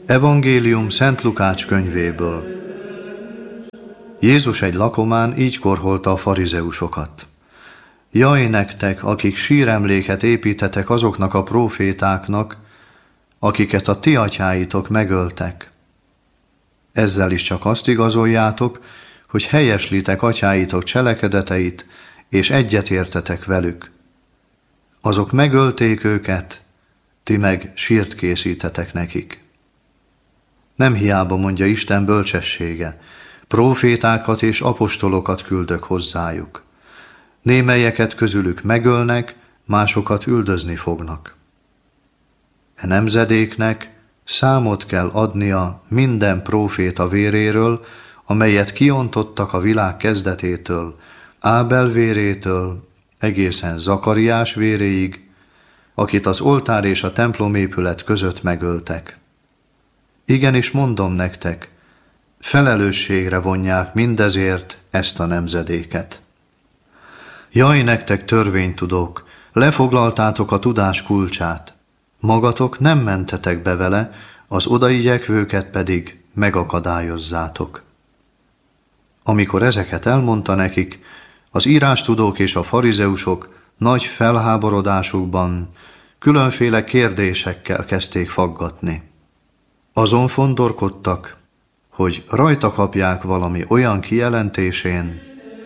Evangélium Szent Lukács könyvéből. Jézus egy lakomán így korholta a farizeusokat. Jaj nektek, akik síremléket építetek azoknak a prófétáknak, akiket a ti atyáitok megöltek. Ezzel is csak azt igazoljátok, hogy helyeslitek atyáitok cselekedeteit, és egyetértetek velük. Azok megölték őket, ti meg sírt készítetek nekik. Nem hiába mondja Isten bölcsessége, prófétákat és apostolokat küldök hozzájuk. Némelyeket közülük megölnek, másokat üldözni fognak. E nemzedéknek számot kell adnia minden próféta véréről, amelyet kiontottak a világ kezdetétől, Ábel vérétől egészen Zakariás véréig, akit az oltár és a templomépület között megöltek. Igenis mondom nektek, felelősségre vonják mindezért ezt a nemzedéket. Jaj nektek, törvénytudók, lefoglaltátok a tudás kulcsát, magatok nem mentetek be vele, az odaigyekvőket pedig megakadályozzátok. Amikor ezeket elmondta nekik, az írástudók és a farizeusok nagy felháborodásukban különféle kérdésekkel kezdték faggatni. Azon fondorkodtak, hogy rajta kapják valami olyan kijelentésén,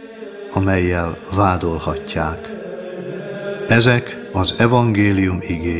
amellyel vádolhatják. Ezek az evangélium igéi.